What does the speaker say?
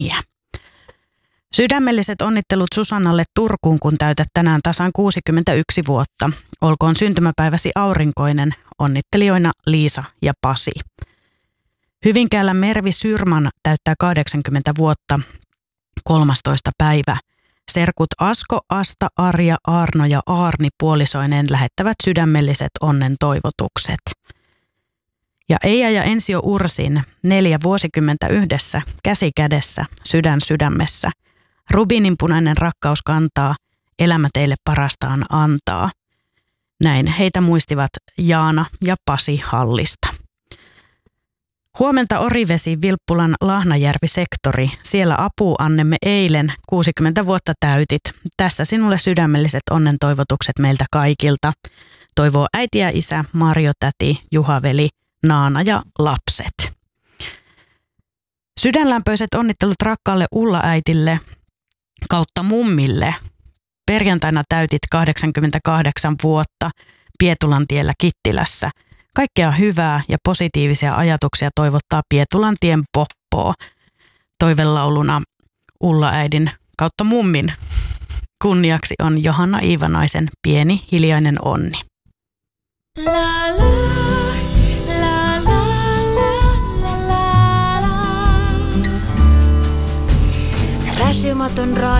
Sydämelliset onnittelut Susannalle Turkuun, kun täytät tänään tasan 61 vuotta. Olkoon syntymäpäiväsi aurinkoinen, onnittelijoina Liisa ja Pasi. Hyvinkäällä Mervi Syrman täyttää 80 vuotta, 13. päivä. Serkut Asko, Asta, Arja, Arno ja Aarni puolisoineen lähettävät sydämelliset onnen toivotukset. Ja Eija ja Ensio Ursin 4 vuosikymmentä yhdessä, käsi kädessä, sydän sydämessä. Rubiininpunainen rakkaus kantaa, elämä teille parastaan antaa. Näin heitä muistivat Jaana ja Pasi Hallista. Huomenta Orivesi, Vilppulan Lahnajärvi-sektori. Siellä apuannemme eilen 60 vuotta täytit. Tässä sinulle sydämelliset onnen toivotukset meiltä kaikilta. Toivoo äiti ja isä, Marjo täti, Juha-veli, Naana ja lapset. Sydänlämpöiset onnittelut rakkaalle Ulla-äitille kautta mummille. Perjantaina täytit 88 vuotta Pietulanttiellä Kittilässä. Kaikkea hyvää ja positiivisia ajatuksia toivottaa Pietulantien Poppoo. Toivelauluna Ulla-äidin kautta mummin kunniaksi on Johanna Iivanaisen Pieni hiljainen onni. La la, la la la la la. Väsymätön